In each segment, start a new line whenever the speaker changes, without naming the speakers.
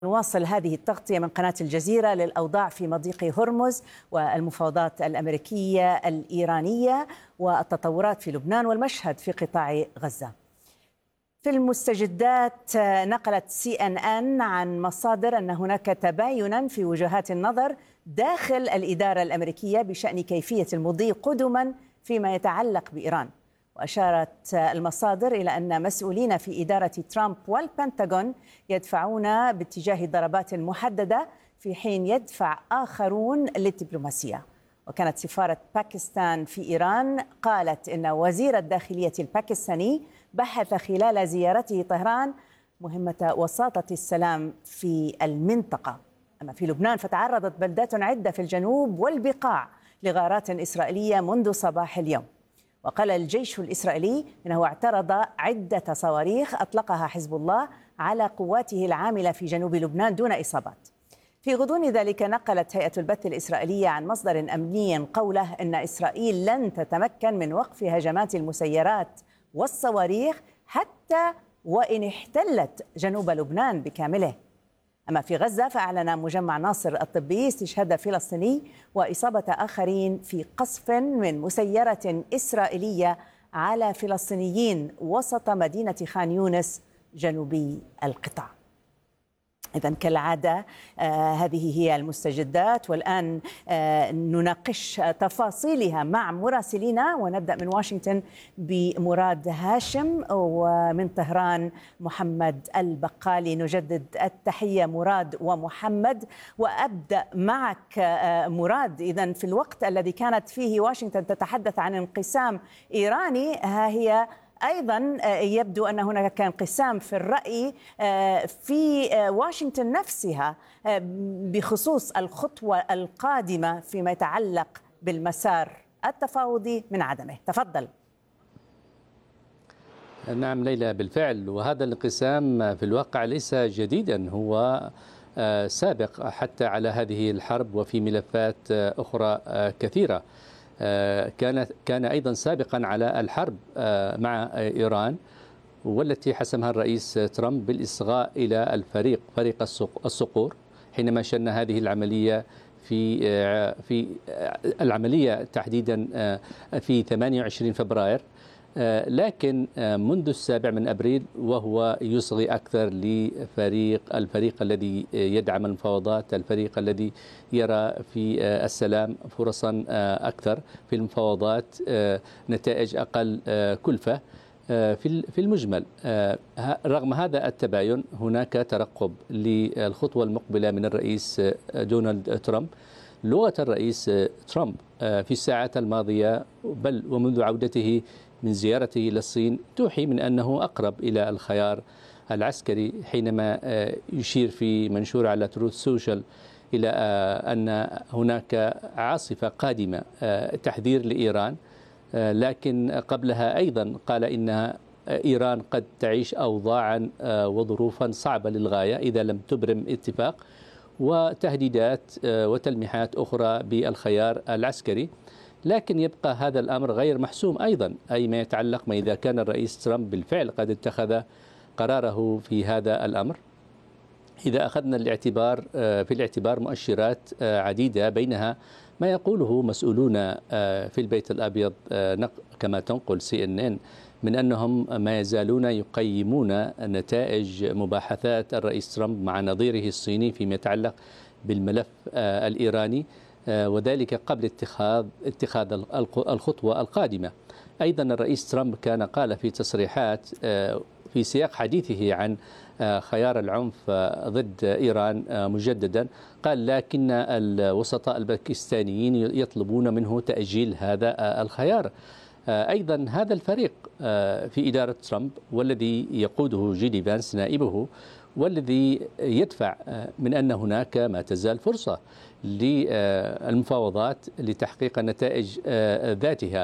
نواصل هذه التغطية من قناة الجزيرة للأوضاع في مضيق هرمز والمفاوضات الأمريكية الإيرانية والتطورات في لبنان والمشهد في قطاع غزة. في المستجدات نقلت CNN عن مصادر أن هناك تباينا في وجهات النظر داخل الإدارة الأمريكية بشأن كيفية المضي قدما فيما يتعلق بإيران. وأشارت المصادر إلى أن مسؤولين في إدارة ترامب والبنتاغون يدفعون باتجاه الضربات المحددة في حين يدفع آخرون للدبلوماسية. وكانت سفارة باكستان في إيران قالت إن وزير الداخلية الباكستاني بحث خلال زيارته طهران مهمة وساطة السلام في المنطقة. أما في لبنان فتعرضت بلدات عدة في الجنوب والبقاع لغارات إسرائيلية منذ صباح اليوم. وقال الجيش الإسرائيلي إنه اعترض عدة صواريخ أطلقها حزب الله على قواته العاملة في جنوب لبنان دون إصابات. في غضون ذلك نقلت هيئة البث الإسرائيلية عن مصدر أمني قوله إن إسرائيل لن تتمكن من وقف هجمات المسيرات والصواريخ حتى وإن احتلت جنوب لبنان بكامله. أما في غزة فأعلن مجمع ناصر الطبي استشهاد فلسطيني وإصابة آخرين في قصف من مسيرة إسرائيلية على فلسطينيين وسط مدينة خان يونس جنوبي القطاع. إذن كالعادة هذه هي المستجدات، والآن نناقش تفاصيلها مع مراسلينا، ونبدأ من واشنطن بمراد هاشم ومن طهران محمد البقالي. نجدد التحية مراد ومحمد، وأبدأ معك مراد. إذن في الوقت الذي كانت فيه واشنطن تتحدث عن انقسام إيراني، ها هي أيضا يبدو أن هناك انقسام في الرأي في واشنطن نفسها بخصوص الخطوة القادمة فيما يتعلق بالمسار التفاوضي من عدمه. تفضل.
نعم ليلى، بالفعل، وهذا الانقسام في الواقع ليس جديدا، هو سابق حتى على هذه الحرب وفي ملفات أخرى كثيرة. كان أيضا سابقا على الحرب مع إيران، والتي حسمها الرئيس ترامب بالإصغاء إلى فريق الصقور حينما شن هذه العملية في العملية تحديدا في 28 فبراير. لكن منذ 7 من أبريل وهو يصغي أكثر الفريق الذي يدعم المفاوضات، الفريق الذي يرى في السلام فرصا أكثر، في المفاوضات نتائج أقل كلفة. في المجمل رغم هذا التباين هناك ترقب للخطوة المقبلة من الرئيس دونالد ترامب. لغة الرئيس ترامب في الساعات الماضية بل ومنذ عودته من زيارته للصين توحي من أنه أقرب إلى الخيار العسكري، حينما يشير في منشور على تروث سوشيال إلى أن هناك عاصفة قادمة، تحذير لإيران. لكن قبلها أيضا قال إن إيران قد تعيش أوضاعا وظروفا صعبة للغاية إذا لم تبرم اتفاق، وتهديدات وتلميحات أخرى بالخيار العسكري. لكن يبقى هذا الأمر غير محسوم أيضا، أي ما يتعلق ما إذا كان الرئيس ترامب بالفعل قد اتخذ قراره في هذا الأمر. إذا أخذنا في الاعتبار مؤشرات عديدة، بينها ما يقوله مسؤولون في البيت الأبيض كما تنقل CNN من أنهم ما يزالون يقيمون نتائج مباحثات الرئيس ترامب مع نظيره الصيني فيما يتعلق بالملف الإيراني، وذلك قبل اتخاذ الخطوة القادمة. أيضا الرئيس ترامب كان قال في تصريحات في سياق حديثه عن خيار العنف ضد إيران مجددا، قال لكن الوسطاء الباكستانيين يطلبون منه تأجيل هذا الخيار. أيضا هذا الفريق في إدارة ترامب والذي يقوده جيدي فانس نائبه، والذي يدفع من أن هناك ما تزال فرصة للمفاوضات لتحقيق النتائج ذاتها.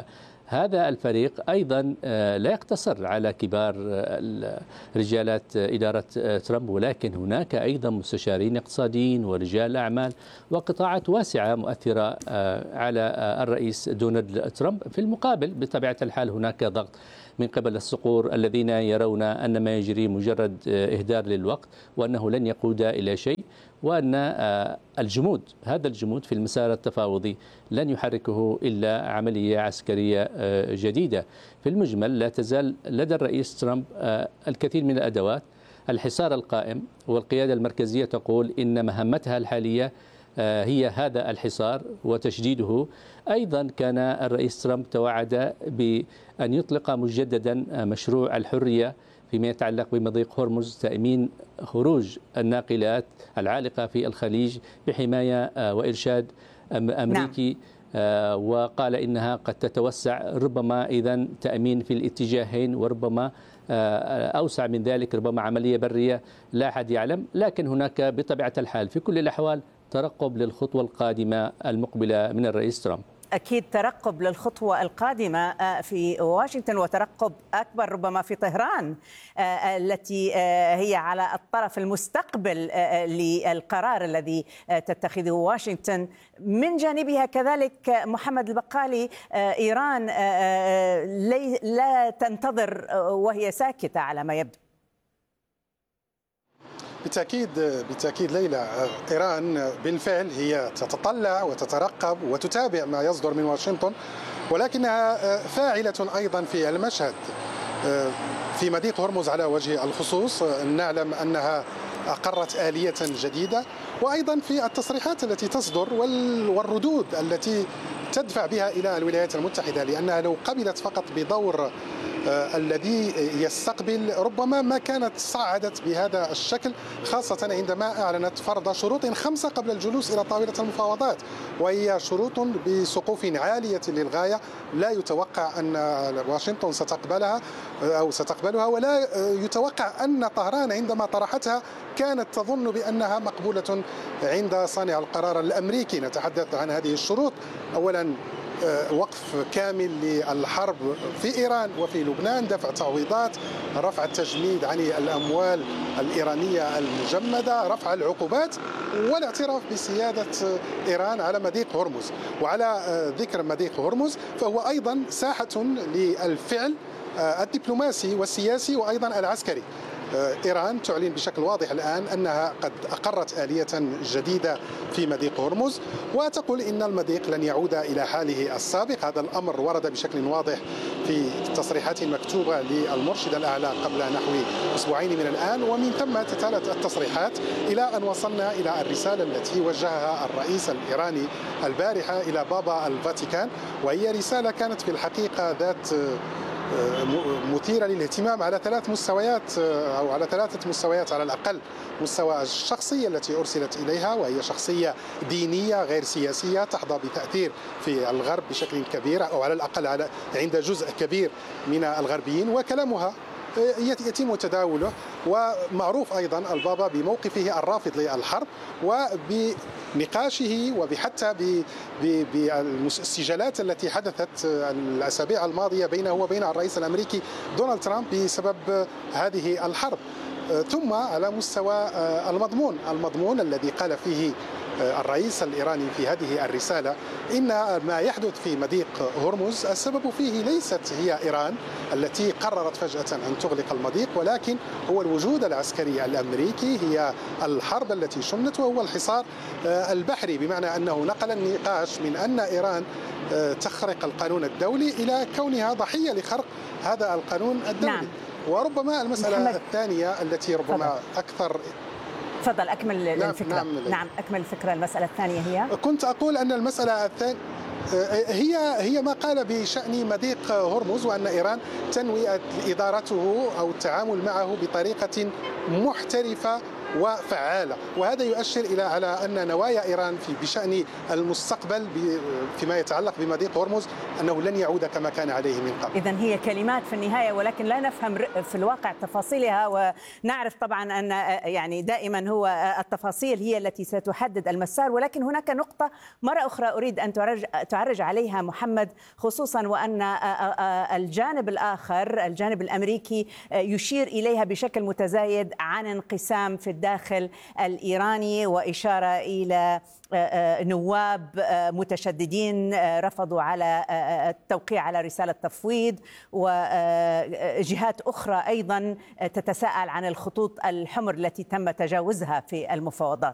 هذا الفريق أيضا لا يقتصر على كبار رجالات إدارة ترامب، ولكن هناك أيضا مستشارين اقتصاديين ورجال أعمال وقطاعات واسعة مؤثرة على الرئيس دونالد ترامب. في المقابل بطبيعة الحال هناك ضغط من قبل الصقور الذين يرون أن ما يجري مجرد إهدار للوقت، وأنه لن يقود إلى شيء، وأن هذا الجمود في المسار التفاوضي لن يحركه إلا عملية عسكرية جديدة. في المجمل لا تزال لدى الرئيس ترامب الكثير من الأدوات. الحصار القائم والقيادة المركزية تقول إن مهمتها الحالية هي هذا الحصار وتشديده. أيضا كان الرئيس ترامب توعد بأن يطلق مجددا مشروع الحرية فيما يتعلق بمضيق هرمز، تأمين خروج الناقلات العالقة في الخليج بحماية وإرشاد أمريكي. وقال إنها قد تتوسع، ربما إذن تأمين في الاتجاهين، وربما أوسع من ذلك، ربما عملية برية، لا أحد يعلم. لكن هناك بطبيعة الحال في كل الأحوال ترقب للخطوة القادمة المقبلة من الرئيس ترامب.
أكيد ترقب للخطوة القادمة في واشنطن، وترقب أكبر ربما في طهران التي هي على الطرف المستقبل للقرار الذي تتخذه واشنطن. من جانبها كذلك محمد البقالي، إيران لا تنتظر وهي ساكتة على ما يبدو.
بالتأكيد ليلى، إيران بالفعل هي تتطلع وتترقب وتتابع ما يصدر من واشنطن، ولكنها فاعلة أيضا في المشهد في مضيق هرمز على وجه الخصوص. نعلم أنها أقرت آلية جديدة، وأيضا في التصريحات التي تصدر والردود التي تدفع بها إلى الولايات المتحدة، لأنها لو قبلت فقط بدور الذي يستقبل ربما ما كانت صعدت بهذا الشكل، خاصة عندما أعلنت فرض شروط 5 قبل الجلوس إلى طاولة المفاوضات، وهي شروط بسقوف عالية للغاية لا يتوقع أن واشنطن ستقبلها، ولا يتوقع أن طهران عندما طرحتها كانت تظن بأنها مقبولة عند صانع القرار الأمريكي. نتحدث عن هذه الشروط: أولا وقف كامل للحرب في إيران وفي لبنان، دفع تعويضات، رفع التجميد عن الأموال الإيرانية المجمدة، رفع العقوبات، والاعتراف بسيادة إيران على مضيق هرمز. وعلى ذكر مضيق هرمز فهو أيضا ساحة للفعل الدبلوماسي والسياسي وأيضا العسكري. إيران تعلن بشكل واضح الآن أنها قد أقرت آلية جديدة في مضيق هرمز، وتقول إن المضيق لن يعود إلى حاله السابق. هذا الأمر ورد بشكل واضح في تصريحات مكتوبة للمرشد الأعلى قبل نحو أسبوعين من الآن، ومن ثم تتالت التصريحات إلى أن وصلنا إلى الرسالة التي وجهها الرئيس الإيراني البارحة إلى بابا الفاتيكان، وهي رسالة كانت في الحقيقة ذات مثيرة للاهتمام على 3 مستويات، أو على 3 مستويات على الأقل. مستوى الشخصية التي أرسلت إليها، وهي شخصية دينية غير سياسية تحظى بتأثير في الغرب بشكل كبير، أو على الأقل عند جزء كبير من الغربيين، وكلامها يتم تداوله. ومعروف أيضا البابا بموقفه الرافض للحرب، وبنقاشه وحتى بالسجالات التي حدثت الأسابيع الماضية بينه وبين الرئيس الأمريكي دونالد ترامب بسبب هذه الحرب. ثم على مستوى المضمون الذي قال فيه الرئيس الإيراني في هذه الرسالة إن ما يحدث في مضيق هرمز السبب فيه ليست هي إيران التي قررت فجأة أن تغلق المضيق، ولكن هو الوجود العسكري الأمريكي، هي الحرب التي شنت، وهو الحصار البحري، بمعنى أنه نقل النقاش من أن إيران تخرق القانون الدولي إلى كونها ضحية لخرق هذا القانون الدولي. نعم. وربما المسألة الثانية التي ربما أكثر.
تفضل أكمل الفكرة. نعم أكمل الفكرة. المسألة الثانية هي،
كنت أقول أن المسألة الثانية هي ما قال بشأن مضيق هرمز، وأن إيران تنوي إدارته أو التعامل معه بطريقة محترفة وفعالة، وهذا يؤشر على أن نوايا إيران بشأن المستقبل فيما يتعلق بمضيق هرمز أنه لن يعود كما كان عليه من قبل.
إذن هي كلمات في النهاية، ولكن لا نفهم في الواقع تفاصيلها، ونعرف طبعا أن يعني دائما هو التفاصيل هي التي ستحدد المسار. ولكن هناك نقطة مرة أخرى أريد أن تعرج عليها محمد، خصوصا وأن الجانب الآخر الجانب الأمريكي يشير إليها بشكل متزايد عن انقسام في الداخل الإيراني، وإشارة إلى نواب متشددين رفضوا على التوقيع على رسالة تفويض، وجهات أخرى أيضا تتساءل عن الخطوط الحمر التي تم تجاوزها في المفاوضات.